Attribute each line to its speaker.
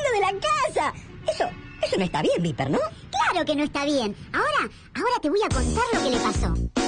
Speaker 1: dueño de la casa. Eso no está bien, Viper, ¿no?
Speaker 2: Claro que no está bien. Ahora te voy a contar lo que le pasó.